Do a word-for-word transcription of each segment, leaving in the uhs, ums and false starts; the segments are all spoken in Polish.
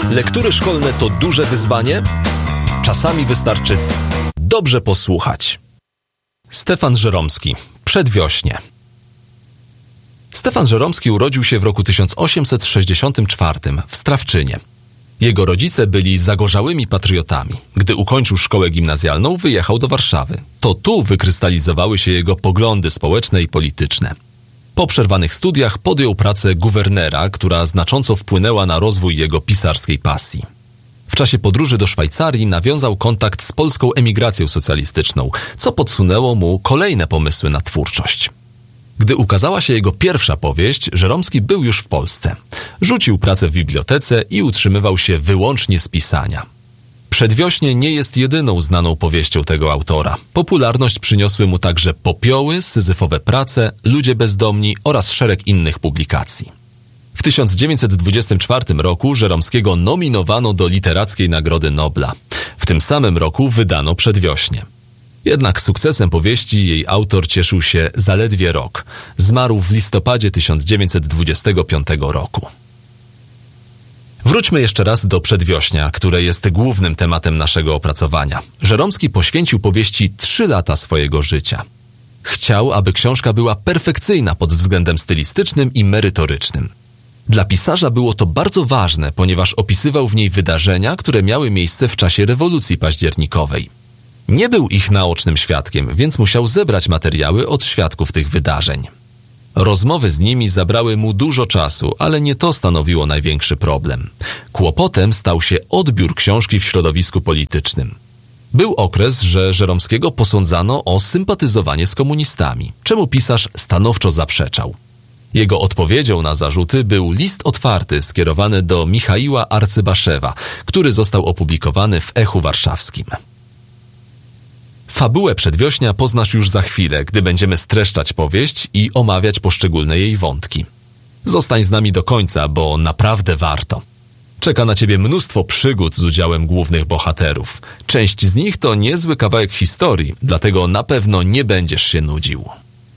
Lektury szkolne to duże wyzwanie? Czasami wystarczy dobrze posłuchać. Stefan Żeromski. Przedwiośnie. Stefan Żeromski urodził się w roku tysiąc osiemset sześćdziesiątym czwartym w Strawczynie. Jego rodzice byli zagorzałymi patriotami. Gdy ukończył szkołę gimnazjalną, wyjechał do Warszawy. To tu wykrystalizowały się jego poglądy społeczne i polityczne. Po przerwanych studiach podjął pracę guwernera, która znacząco wpłynęła na rozwój jego pisarskiej pasji. W czasie podróży do Szwajcarii nawiązał kontakt z polską emigracją socjalistyczną, co podsunęło mu kolejne pomysły na twórczość. Gdy ukazała się jego pierwsza powieść, Żeromski był już w Polsce. Rzucił pracę w bibliotece i utrzymywał się wyłącznie z pisania. Przedwiośnie nie jest jedyną znaną powieścią tego autora. Popularność przyniosły mu także Popioły, Syzyfowe prace, Ludzie bezdomni oraz szereg innych publikacji. W tysiąc dziewięćset dwudziestym czwartym roku Żeromskiego nominowano do Literackiej Nagrody Nobla. W tym samym roku wydano Przedwiośnie. Jednak sukcesem powieści jej autor cieszył się zaledwie rok. Zmarł w listopadzie tysiąc dziewięćset dwudziestego piątego roku. Wróćmy jeszcze raz do Przedwiośnia, które jest głównym tematem naszego opracowania. Żeromski poświęcił powieści trzy lata swojego życia. Chciał, aby książka była perfekcyjna pod względem stylistycznym i merytorycznym. Dla pisarza było to bardzo ważne, ponieważ opisywał w niej wydarzenia, które miały miejsce w czasie rewolucji październikowej. Nie był ich naocznym świadkiem, więc musiał zebrać materiały od świadków tych wydarzeń. Rozmowy z nimi zabrały mu dużo czasu, ale nie to stanowiło największy problem. Kłopotem stał się odbiór książki w środowisku politycznym. Był okres, że Żeromskiego posądzano o sympatyzowanie z komunistami, czemu pisarz stanowczo zaprzeczał. Jego odpowiedzią na zarzuty był list otwarty skierowany do Michaiła Arcybaszewa, który został opublikowany w Echu Warszawskim. Fabułę Przedwiośnia poznasz już za chwilę, gdy będziemy streszczać powieść i omawiać poszczególne jej wątki. Zostań z nami do końca, bo naprawdę warto. Czeka na ciebie mnóstwo przygód z udziałem głównych bohaterów. Część z nich to niezły kawałek historii, dlatego na pewno nie będziesz się nudził.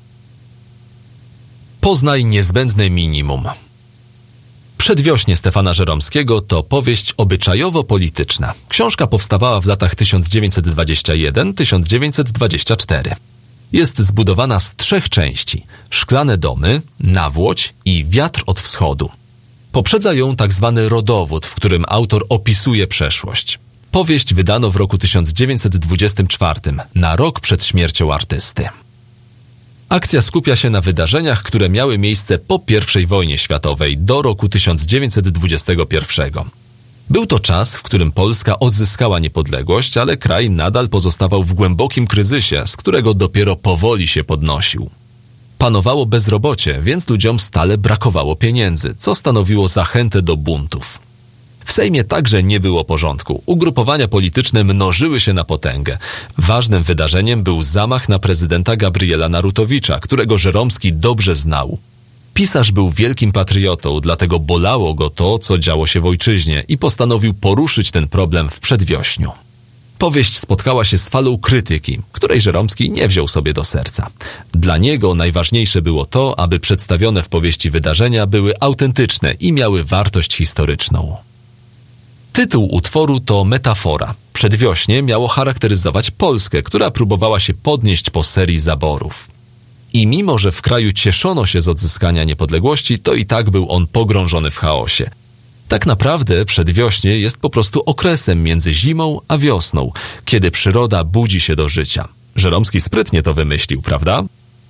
Poznaj niezbędne minimum. Przedwiośnie Stefana Żeromskiego to powieść obyczajowo-polityczna. Książka powstawała w latach tysiąc dziewięćset dwudziestym pierwszym do tysiąc dziewięćset dwudziestego czwartego. Jest zbudowana z trzech części: Szklane domy, Nawłoć i Wiatr od wschodu. Poprzedza ją tak zwany rodowód, w którym autor opisuje przeszłość. Powieść wydano w roku tysiąc dziewięćset dwudziestym czwartym, na rok przed śmiercią artysty. Akcja skupia się na wydarzeniach, które miały miejsce po pierwszej wojnie światowej do roku tysiąc dziewięćset dwudziestego pierwszego. Był to czas, w którym Polska odzyskała niepodległość, ale kraj nadal pozostawał w głębokim kryzysie, z którego dopiero powoli się podnosił. Panowało bezrobocie, więc ludziom stale brakowało pieniędzy, co stanowiło zachętę do buntów. W Sejmie także nie było porządku. Ugrupowania polityczne mnożyły się na potęgę. Ważnym wydarzeniem był zamach na prezydenta Gabriela Narutowicza, którego Żeromski dobrze znał. Pisarz był wielkim patriotą, dlatego bolało go to, co działo się w ojczyźnie i postanowił poruszyć ten problem w Przedwiośniu. Powieść spotkała się z falą krytyki, której Żeromski nie wziął sobie do serca. Dla niego najważniejsze było to, aby przedstawione w powieści wydarzenia były autentyczne i miały wartość historyczną. Tytuł utworu to metafora. Przedwiośnie miało charakteryzować Polskę, która próbowała się podnieść po serii zaborów. I mimo, że w kraju cieszono się z odzyskania niepodległości, to i tak był on pogrążony w chaosie. Tak naprawdę Przedwiośnie jest po prostu okresem między zimą a wiosną, kiedy przyroda budzi się do życia. Żeromski sprytnie to wymyślił, prawda?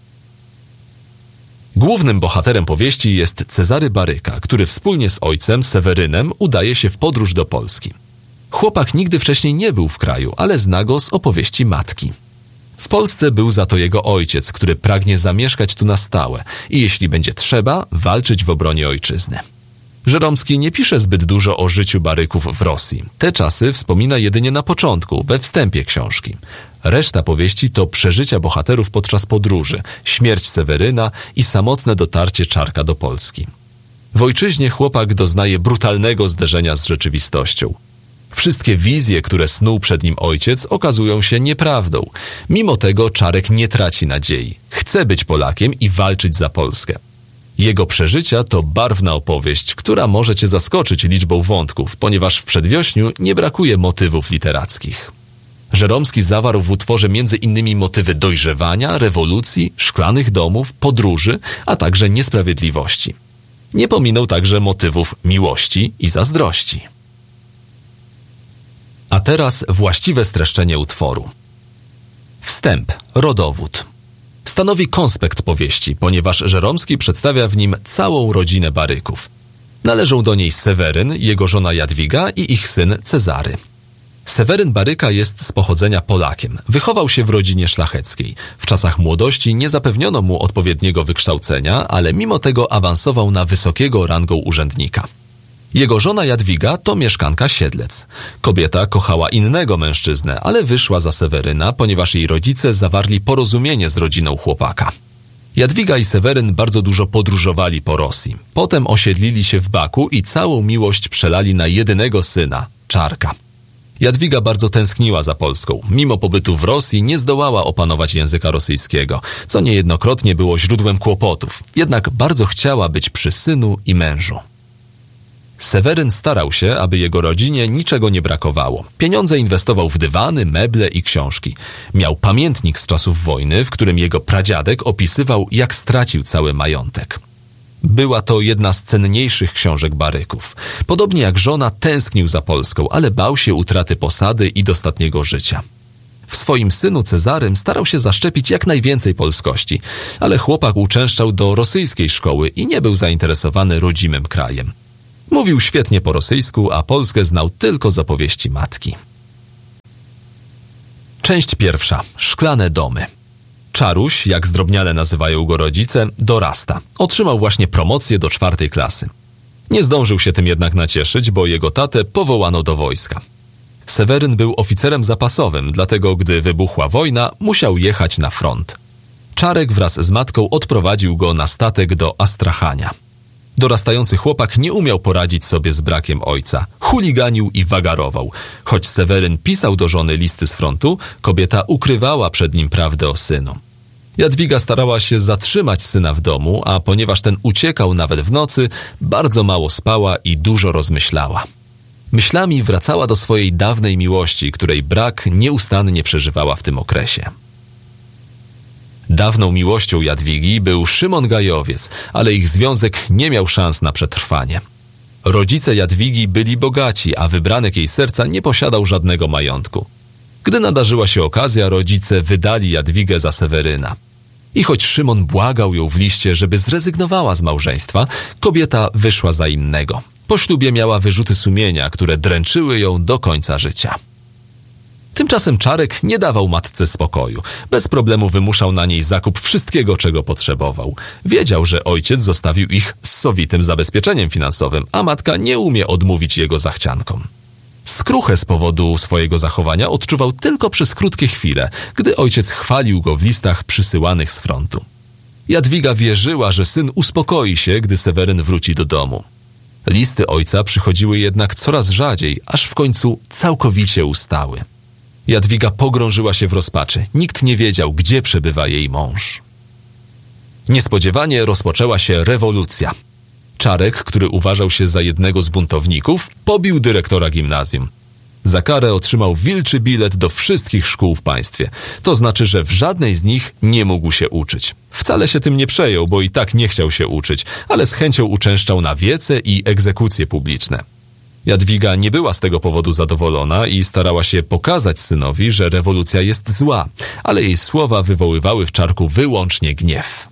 Głównym bohaterem powieści jest Cezary Baryka, który wspólnie z ojcem Sewerynem udaje się w podróż do Polski. Chłopak nigdy wcześniej nie był w kraju, ale zna go z opowieści matki. W Polsce był za to jego ojciec, który pragnie zamieszkać tu na stałe i jeśli będzie trzeba, walczyć w obronie ojczyzny. Żeromski nie pisze zbyt dużo o życiu Baryków w Rosji. Te czasy wspomina jedynie na początku, we wstępie książki. Reszta powieści to przeżycia bohaterów podczas podróży, śmierć Seweryna i samotne dotarcie Czarka do Polski. W ojczyźnie chłopak doznaje brutalnego zderzenia z rzeczywistością. Wszystkie wizje, które snuł przed nim ojciec, okazują się nieprawdą. Mimo tego Czarek nie traci nadziei. Chce być Polakiem i walczyć za Polskę. Jego przeżycia to barwna opowieść, która może cię zaskoczyć liczbą wątków, ponieważ w Przedwiośniu nie brakuje motywów literackich. Żeromski zawarł w utworze między innymi motywy dojrzewania, rewolucji, szklanych domów, podróży, a także niesprawiedliwości. Nie pominął także motywów miłości i zazdrości. A teraz właściwe streszczenie utworu. Wstęp, rodowód. Stanowi konspekt powieści, ponieważ Żeromski przedstawia w nim całą rodzinę Baryków. Należą do niej Seweryn, jego żona Jadwiga i ich syn Cezary. Seweryn Baryka jest z pochodzenia Polakiem. Wychował się w rodzinie szlacheckiej. W czasach młodości nie zapewniono mu odpowiedniego wykształcenia, ale mimo tego awansował na wysokiego rangą urzędnika. Jego żona Jadwiga to mieszkanka Siedlec. Kobieta kochała innego mężczyznę, ale wyszła za Seweryna, ponieważ jej rodzice zawarli porozumienie z rodziną chłopaka. Jadwiga i Seweryn bardzo dużo podróżowali po Rosji. Potem osiedlili się w Baku i całą miłość przelali na jedynego syna, Czarka. Jadwiga bardzo tęskniła za Polską. Mimo pobytu w Rosji nie zdołała opanować języka rosyjskiego, co niejednokrotnie było źródłem kłopotów. Jednak bardzo chciała być przy synu i mężu. Seweryn starał się, aby jego rodzinie niczego nie brakowało. Pieniądze inwestował w dywany, meble i książki. Miał pamiętnik z czasów wojny, w którym jego pradziadek opisywał, jak stracił cały majątek. Była to jedna z cenniejszych książek Baryków. Podobnie jak żona tęsknił za Polską, ale bał się utraty posady i dostatniego życia. W swoim synu Cezarym starał się zaszczepić jak najwięcej polskości, ale chłopak uczęszczał do rosyjskiej szkoły i nie był zainteresowany rodzimym krajem. Mówił świetnie po rosyjsku, a Polskę znał tylko z opowieści matki. Część pierwsza. Szklane domy. Czaruś, jak zdrobniale nazywają go rodzice, dorasta. Otrzymał właśnie promocję do czwartej klasy. Nie zdążył się tym jednak nacieszyć, bo jego tatę powołano do wojska. Seweryn był oficerem zapasowym, dlatego gdy wybuchła wojna, musiał jechać na front. Czarek wraz z matką odprowadził go na statek do Astrachania. Dorastający chłopak nie umiał poradzić sobie z brakiem ojca. Chuliganił i wagarował. Choć Seweryn pisał do żony listy z frontu, kobieta ukrywała przed nim prawdę o synu. Jadwiga starała się zatrzymać syna w domu, a ponieważ ten uciekał nawet w nocy, bardzo mało spała i dużo rozmyślała. Myślami wracała do swojej dawnej miłości, której brak nieustannie przeżywała w tym okresie. Dawną miłością Jadwigi był Szymon Gajowiec, ale ich związek nie miał szans na przetrwanie. Rodzice Jadwigi byli bogaci, a wybranek jej serca nie posiadał żadnego majątku. Gdy nadarzyła się okazja, rodzice wydali Jadwigę za Seweryna. I choć Szymon błagał ją w liście, żeby zrezygnowała z małżeństwa, kobieta wyszła za innego. Po ślubie miała wyrzuty sumienia, które dręczyły ją do końca życia. Tymczasem Czarek nie dawał matce spokoju. Bez problemu wymuszał na niej zakup wszystkiego, czego potrzebował. Wiedział, że ojciec zostawił ich z sowitym zabezpieczeniem finansowym, a matka nie umie odmówić jego zachciankom. Skruchę z powodu swojego zachowania odczuwał tylko przez krótkie chwile, gdy ojciec chwalił go w listach przysyłanych z frontu. Jadwiga wierzyła, że syn uspokoi się, gdy Seweryn wróci do domu. Listy ojca przychodziły jednak coraz rzadziej, aż w końcu całkowicie ustały. Jadwiga pogrążyła się w rozpaczy. Nikt nie wiedział, gdzie przebywa jej mąż. Niespodziewanie rozpoczęła się rewolucja. Czarek, który uważał się za jednego z buntowników, pobił dyrektora gimnazjum. Za karę otrzymał wilczy bilet do wszystkich szkół w państwie. To znaczy, że w żadnej z nich nie mógł się uczyć. Wcale się tym nie przejął, bo i tak nie chciał się uczyć, ale z chęcią uczęszczał na wiece i egzekucje publiczne. Jadwiga nie była z tego powodu zadowolona i starała się pokazać synowi, że rewolucja jest zła, ale jej słowa wywoływały w Czarku wyłącznie gniew.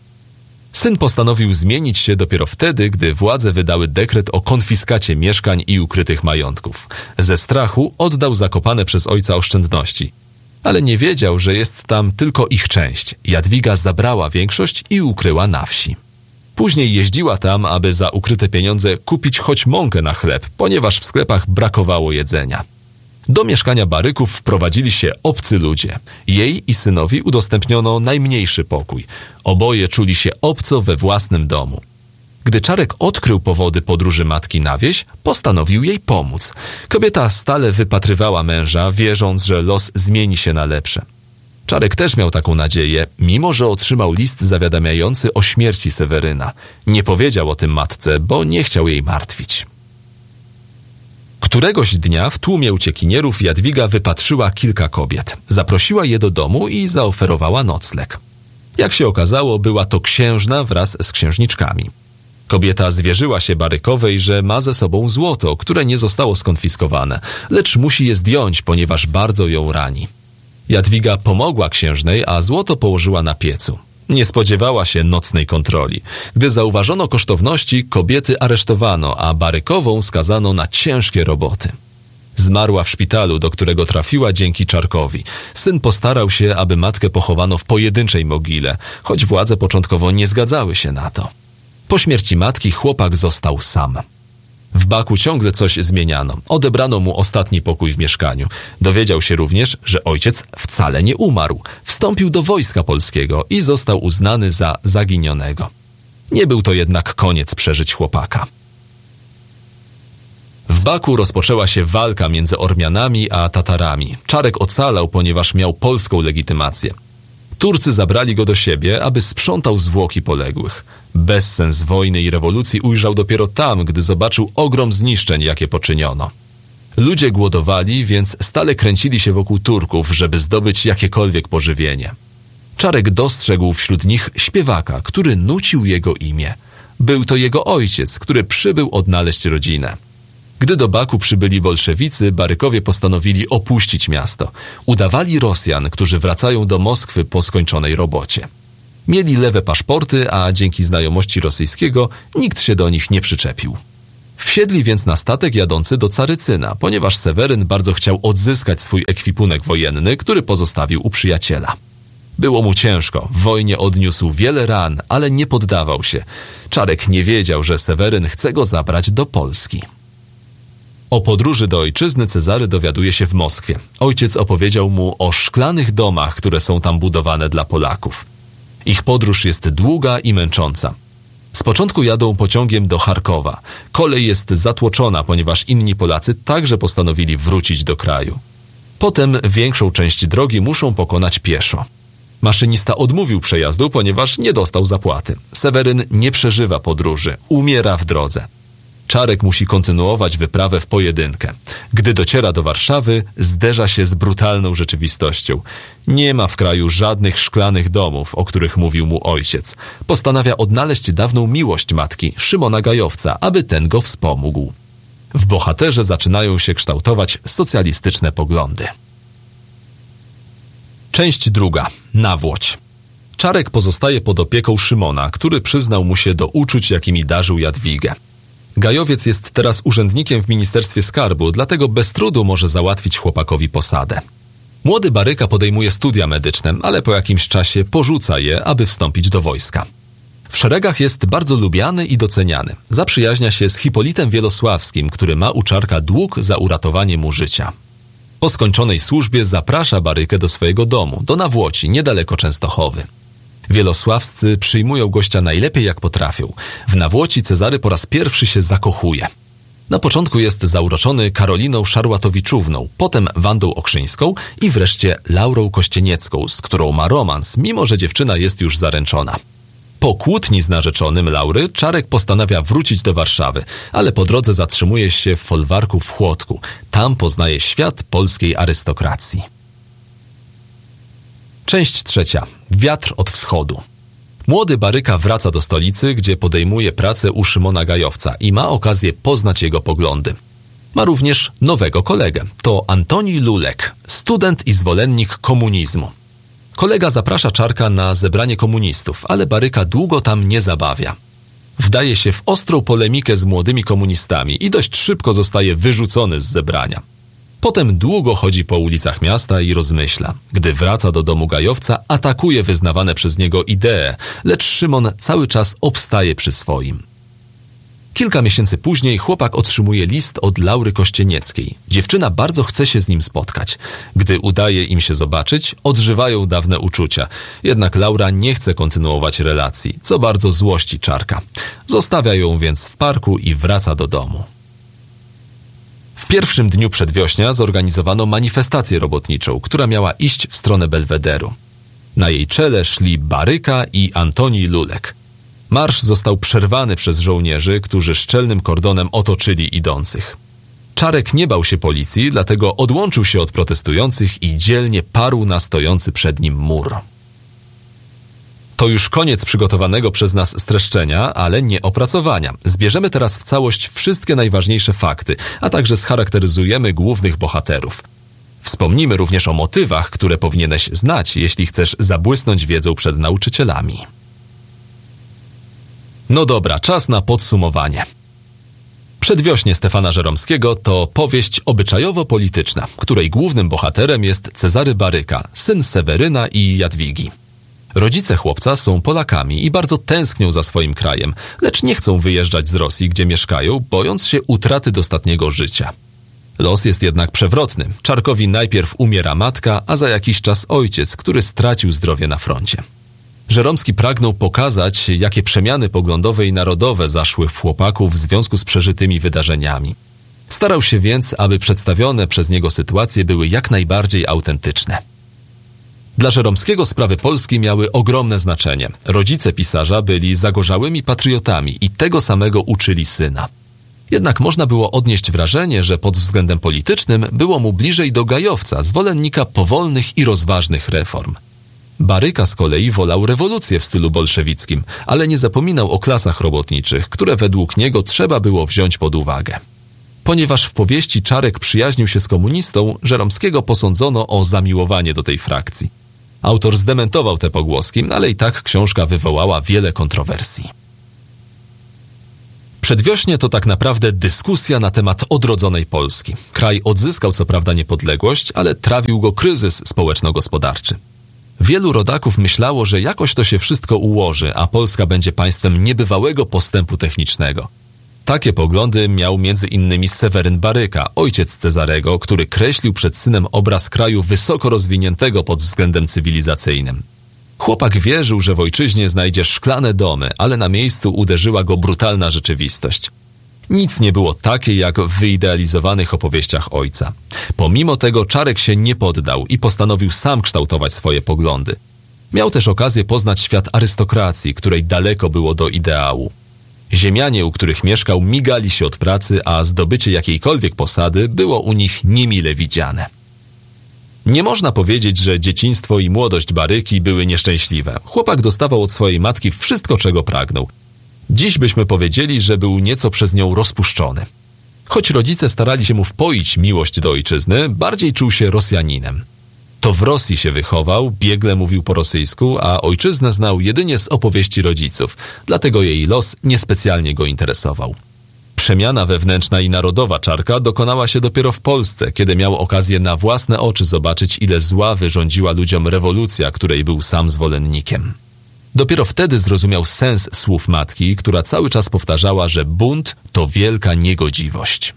Syn postanowił zmienić się dopiero wtedy, gdy władze wydały dekret o konfiskacie mieszkań i ukrytych majątków. Ze strachu oddał zakopane przez ojca oszczędności. Ale nie wiedział, że jest tam tylko ich część. Jadwiga zabrała większość i ukryła na wsi. Później jeździła tam, aby za ukryte pieniądze kupić choć mąkę na chleb, ponieważ w sklepach brakowało jedzenia. Do mieszkania Baryków wprowadzili się obcy ludzie. Jej i synowi udostępniono najmniejszy pokój. Oboje czuli się obco we własnym domu. Gdy Czarek odkrył powody podróży matki na wieś, postanowił jej pomóc. Kobieta stale wypatrywała męża, wierząc, że los zmieni się na lepsze. Czarek też miał taką nadzieję, mimo że otrzymał list zawiadamiający o śmierci Seweryna. Nie powiedział o tym matce, bo nie chciał jej martwić. Któregoś dnia w tłumie uciekinierów Jadwiga wypatrzyła kilka kobiet. Zaprosiła je do domu i zaoferowała nocleg. Jak się okazało, była to księżna wraz z księżniczkami. Kobieta zwierzyła się Barykowej, że ma ze sobą złoto, które nie zostało skonfiskowane, lecz musi je zdjąć, ponieważ bardzo ją rani. Jadwiga pomogła księżnej, a złoto położyła na piecu. Nie spodziewała się nocnej kontroli. Gdy zauważono kosztowności, kobiety aresztowano, a Barykową skazano na ciężkie roboty. Zmarła w szpitalu, do którego trafiła dzięki Czarkowi. Syn postarał się, aby matkę pochowano w pojedynczej mogile, choć władze początkowo nie zgadzały się na to. Po śmierci matki chłopak został sam. W Baku ciągle coś zmieniano. Odebrano mu ostatni pokój w mieszkaniu. Dowiedział się również, że ojciec wcale nie umarł. Wstąpił do wojska polskiego i został uznany za zaginionego. Nie był to jednak koniec przeżyć chłopaka. W Baku rozpoczęła się walka między Ormianami a Tatarami. Czarek ocalał, ponieważ miał polską legitymację. Turcy zabrali go do siebie, aby sprzątał zwłoki poległych. Bezsens wojny i rewolucji ujrzał dopiero tam, gdy zobaczył ogrom zniszczeń, jakie poczyniono. Ludzie głodowali, więc stale kręcili się wokół Turków, żeby zdobyć jakiekolwiek pożywienie. Czarek dostrzegł wśród nich śpiewaka, który nucił jego imię. Był to jego ojciec, który przybył odnaleźć rodzinę. Gdy do Baku przybyli bolszewicy, Barykowie postanowili opuścić miasto. Udawali Rosjan, którzy wracają do Moskwy po skończonej robocie. Mieli lewe paszporty, a dzięki znajomości rosyjskiego nikt się do nich nie przyczepił. Wsiedli więc na statek jadący do Carycyna, ponieważ Seweryn bardzo chciał odzyskać swój ekwipunek wojenny, który pozostawił u przyjaciela. Było mu ciężko, w wojnie odniósł wiele ran, ale nie poddawał się. Czarek nie wiedział, że Seweryn chce go zabrać do Polski. O podróży do ojczyzny Cezary dowiaduje się w Moskwie. Ojciec opowiedział mu o szklanych domach, które są tam budowane dla Polaków. Ich podróż jest długa i męcząca. Z początku jadą pociągiem do Charkowa. Kolej jest zatłoczona, ponieważ inni Polacy także postanowili wrócić do kraju. Potem większą część drogi muszą pokonać pieszo. Maszynista odmówił przejazdu, ponieważ nie dostał zapłaty. Seweryn nie przeżywa podróży, umiera w drodze. Czarek musi kontynuować wyprawę w pojedynkę. Gdy dociera do Warszawy, zderza się z brutalną rzeczywistością. Nie ma w kraju żadnych szklanych domów, o których mówił mu ojciec. Postanawia odnaleźć dawną miłość matki, Szymona Gajowca, aby ten go wspomógł. W bohaterze zaczynają się kształtować socjalistyczne poglądy. Część druga. Nawłoć. Czarek pozostaje pod opieką Szymona, który przyznał mu się do uczuć, jakimi darzył Jadwigę. Gajowiec jest teraz urzędnikiem w Ministerstwie Skarbu, dlatego bez trudu może załatwić chłopakowi posadę. Młody Baryka podejmuje studia medyczne, ale po jakimś czasie porzuca je, aby wstąpić do wojska. W szeregach jest bardzo lubiany i doceniany. Zaprzyjaźnia się z Hipolitem Wielosławskim, który ma u Czarka dług za uratowanie mu życia. Po skończonej służbie zaprasza Barykę do swojego domu, do Nawłoci, niedaleko Częstochowy. Wielosławscy przyjmują gościa najlepiej jak potrafią. W Nawłoci Cezary po raz pierwszy się zakochuje. Na początku jest zauroczony Karoliną Szarłatowiczówną, potem Wandą Okrzyńską i wreszcie Laurą Kościeniecką, z którą ma romans, mimo że dziewczyna jest już zaręczona. Po kłótni z narzeczonym Laury Czarek postanawia wrócić do Warszawy, ale po drodze zatrzymuje się w folwarku w Chłodku. Tam poznaje świat polskiej arystokracji. Część trzecia. Wiatr od wschodu. Młody Baryka wraca do stolicy, gdzie podejmuje pracę u Szymona Gajowca i ma okazję poznać jego poglądy. Ma również nowego kolegę. To Antoni Lulek, student i zwolennik komunizmu. Kolega zaprasza Czarka na zebranie komunistów, ale Baryka długo tam nie zabawia. Wdaje się w ostrą polemikę z młodymi komunistami i dość szybko zostaje wyrzucony z zebrania. Potem długo chodzi po ulicach miasta i rozmyśla. Gdy wraca do domu Gajowca, atakuje wyznawane przez niego idee, lecz Szymon cały czas obstaje przy swoim. Kilka miesięcy później chłopak otrzymuje list od Laury Kościenieckiej. Dziewczyna bardzo chce się z nim spotkać. Gdy udaje im się zobaczyć, odżywają dawne uczucia. Jednak Laura nie chce kontynuować relacji, co bardzo złości Czarka. Zostawia ją więc w parku i wraca do domu. W pierwszym dniu przedwiośnia zorganizowano manifestację robotniczą, która miała iść w stronę Belwederu. Na jej czele szli Baryka i Antoni Lulek. Marsz został przerwany przez żołnierzy, którzy szczelnym kordonem otoczyli idących. Czarek nie bał się policji, dlatego odłączył się od protestujących i dzielnie parł na stojący przed nim mur. To już koniec przygotowanego przez nas streszczenia, ale nie opracowania. Zbierzemy teraz w całość wszystkie najważniejsze fakty, a także scharakteryzujemy głównych bohaterów. Wspomnimy również o motywach, które powinieneś znać, jeśli chcesz zabłysnąć wiedzą przed nauczycielami. No dobra, czas na podsumowanie. Przedwiośnie Stefana Żeromskiego to powieść obyczajowo-polityczna, której głównym bohaterem jest Cezary Baryka, syn Seweryna i Jadwigi. Rodzice chłopca są Polakami i bardzo tęsknią za swoim krajem, lecz nie chcą wyjeżdżać z Rosji, gdzie mieszkają, bojąc się utraty dostatniego życia. Los jest jednak przewrotny. Czarkowi najpierw umiera matka, a za jakiś czas ojciec, który stracił zdrowie na froncie. Żeromski pragnął pokazać, jakie przemiany poglądowe i narodowe zaszły w chłopaku w związku z przeżytymi wydarzeniami. Starał się więc, aby przedstawione przez niego sytuacje były jak najbardziej autentyczne. Dla Żeromskiego sprawy Polski miały ogromne znaczenie. Rodzice pisarza byli zagorzałymi patriotami i tego samego uczyli syna. Jednak można było odnieść wrażenie, że pod względem politycznym było mu bliżej do Gajowca, zwolennika powolnych i rozważnych reform. Baryka z kolei wolał rewolucję w stylu bolszewickim, ale nie zapominał o klasach robotniczych, które według niego trzeba było wziąć pod uwagę. Ponieważ w powieści Czarek przyjaźnił się z komunistą, Żeromskiego posądzono o zamiłowanie do tej frakcji. Autor zdementował te pogłoski, ale i tak książka wywołała wiele kontrowersji. Przedwiośnie to tak naprawdę dyskusja na temat odrodzonej Polski. Kraj odzyskał co prawda niepodległość, ale trawił go kryzys społeczno-gospodarczy. Wielu rodaków myślało, że jakoś to się wszystko ułoży, a Polska będzie państwem niebywałego postępu technicznego. Takie poglądy miał między innymi Seweryn Baryka, ojciec Cezarego, który kreślił przed synem obraz kraju wysoko rozwiniętego pod względem cywilizacyjnym. Chłopak wierzył, że w ojczyźnie znajdzie szklane domy, ale na miejscu uderzyła go brutalna rzeczywistość. Nic nie było takie jak w wyidealizowanych opowieściach ojca. Pomimo tego Czarek się nie poddał i postanowił sam kształtować swoje poglądy. Miał też okazję poznać świat arystokracji, której daleko było do ideału. Ziemianie, u których mieszkał, migali się od pracy, a zdobycie jakiejkolwiek posady było u nich niemile widziane. Nie można powiedzieć, że dzieciństwo i młodość Baryki były nieszczęśliwe. Chłopak dostawał od swojej matki wszystko, czego pragnął. Dziś byśmy powiedzieli, że był nieco przez nią rozpuszczony. Choć rodzice starali się mu wpoić miłość do ojczyzny, bardziej czuł się Rosjaninem. To w Rosji się wychował, biegle mówił po rosyjsku, a ojczyznę znał jedynie z opowieści rodziców, dlatego jej los niespecjalnie go interesował. Przemiana wewnętrzna i narodowa Czarka dokonała się dopiero w Polsce, kiedy miał okazję na własne oczy zobaczyć, ile zła wyrządziła ludziom rewolucja, której był sam zwolennikiem. Dopiero wtedy zrozumiał sens słów matki, która cały czas powtarzała, że bunt to wielka niegodziwość.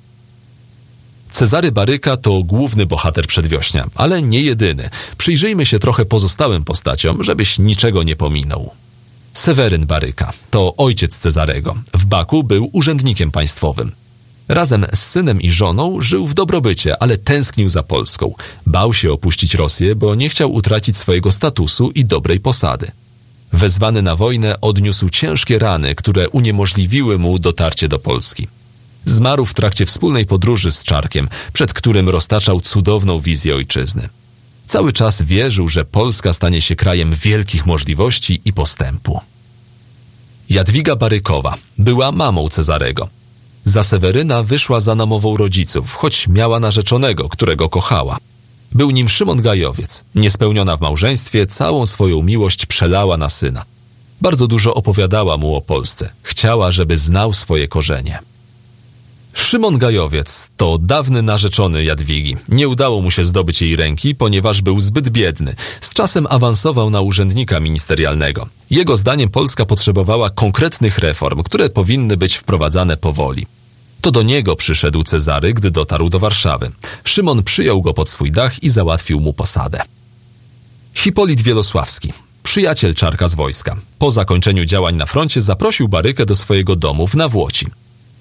Cezary Baryka to główny bohater przedwiośnia, ale nie jedyny. Przyjrzyjmy się trochę pozostałym postaciom, żebyś niczego nie pominął. Seweryn Baryka to ojciec Cezarego. W Baku był urzędnikiem państwowym. Razem z synem i żoną żył w dobrobycie, ale tęsknił za Polską. Bał się opuścić Rosję, bo nie chciał utracić swojego statusu i dobrej posady. Wezwany na wojnę odniósł ciężkie rany, które uniemożliwiły mu dotarcie do Polski. Zmarł w trakcie wspólnej podróży z Czarkiem, przed którym roztaczał cudowną wizję ojczyzny. Cały czas wierzył, że Polska stanie się krajem wielkich możliwości i postępu. Jadwiga Barykowa była mamą Cezarego. Za Seweryna wyszła za namową rodziców, choć miała narzeczonego, którego kochała. Był nim Szymon Gajowiec. Niespełniona w małżeństwie, całą swoją miłość przelała na syna. Bardzo dużo opowiadała mu o Polsce. Chciała, żeby znał swoje korzenie. Szymon Gajowiec to dawny narzeczony Jadwigi. Nie udało mu się zdobyć jej ręki, ponieważ był zbyt biedny. Z czasem awansował na urzędnika ministerialnego. Jego zdaniem Polska potrzebowała konkretnych reform, które powinny być wprowadzane powoli. To do niego przyszedł Cezary, gdy dotarł do Warszawy. Szymon przyjął go pod swój dach i załatwił mu posadę. Hipolit Wielosławski, przyjaciel Czarka z wojska. Po zakończeniu działań na froncie zaprosił Barykę do swojego domu w Nawłoci.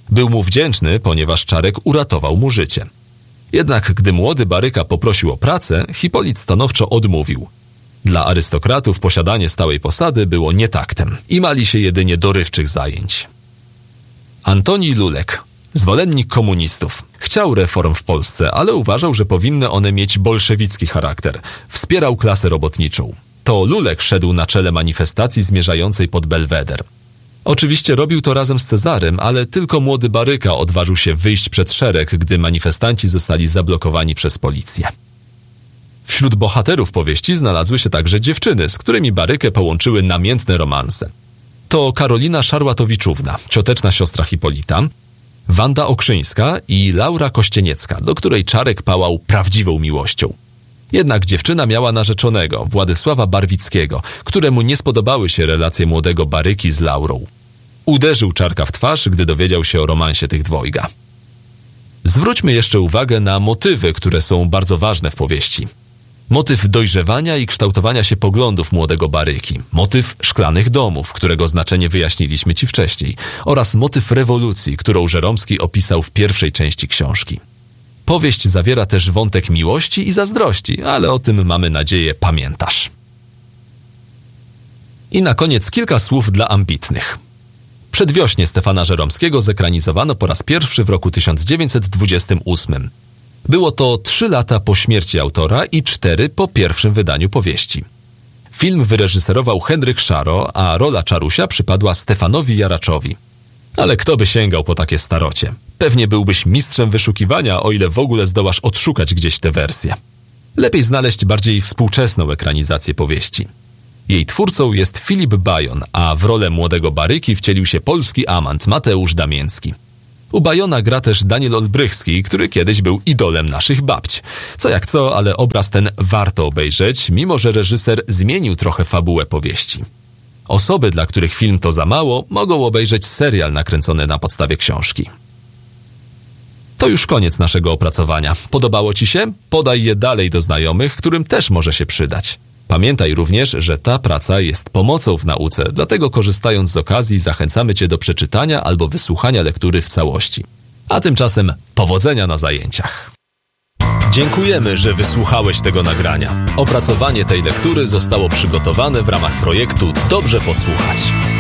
Był mu wdzięczny, ponieważ Czarek uratował mu życie. Jednak gdy młody Baryka poprosił o pracę, Hipolit stanowczo odmówił. Dla arystokratów posiadanie stałej posady było nietaktem i mali się jedynie dorywczych zajęć. Antoni Lulek, zwolennik komunistów. Chciał reform w Polsce, ale uważał, że powinny one mieć bolszewicki charakter. Wspierał klasę robotniczą. To Lulek szedł na czele manifestacji zmierzającej pod Belweder. Oczywiście robił to razem z Cezarym, ale tylko młody Baryka odważył się wyjść przed szereg, gdy manifestanci zostali zablokowani przez policję. Wśród bohaterów powieści znalazły się także dziewczyny, z którymi Barykę połączyły namiętne romanse. To Karolina Szarłatowiczówna, cioteczna siostra Hipolita, Wanda Okrzyńska i Laura Kościeniecka, do której Czarek pałał prawdziwą miłością. Jednak dziewczyna miała narzeczonego, Władysława Barwickiego, któremu nie spodobały się relacje młodego Baryki z Laurą. Uderzył Czarka w twarz, gdy dowiedział się o romansie tych dwojga. Zwróćmy jeszcze uwagę na motywy, które są bardzo ważne w powieści. Motyw dojrzewania i kształtowania się poglądów młodego Baryki, motyw szklanych domów, którego znaczenie wyjaśniliśmy ci wcześniej, oraz motyw rewolucji, którą Żeromski opisał w pierwszej części książki. Powieść zawiera też wątek miłości i zazdrości, ale o tym, mamy nadzieję, pamiętasz. I na koniec kilka słów dla ambitnych. Przedwiośnie Stefana Żeromskiego zekranizowano po raz pierwszy w roku tysiąc dziewięćset dwudziestym ósmym. Było to trzy lata po śmierci autora i cztery po pierwszym wydaniu powieści. Film wyreżyserował Henryk Szaro, a rola Czarusia przypadła Stefanowi Jaraczowi. Ale kto by sięgał po takie starocie? Pewnie byłbyś mistrzem wyszukiwania, o ile w ogóle zdołasz odszukać gdzieś tę wersję. Lepiej znaleźć bardziej współczesną ekranizację powieści. Jej twórcą jest Filip Bajon, a w rolę młodego Baryki wcielił się polski amant Mateusz Damięcki. U Bajona gra też Daniel Olbrychski, który kiedyś był idolem naszych babć. Co jak co, ale obraz ten warto obejrzeć, mimo że reżyser zmienił trochę fabułę powieści. Osoby, dla których film to za mało, mogą obejrzeć serial nakręcony na podstawie książki. To już koniec naszego opracowania. Podobało ci się? Podaj je dalej do znajomych, którym też może się przydać. Pamiętaj również, że ta praca jest pomocą w nauce, dlatego korzystając z okazji zachęcamy cię do przeczytania albo wysłuchania lektury w całości. A tymczasem powodzenia na zajęciach. Dziękujemy, że wysłuchałeś tego nagrania. Opracowanie tej lektury zostało przygotowane w ramach projektu Dobrze Posłuchać.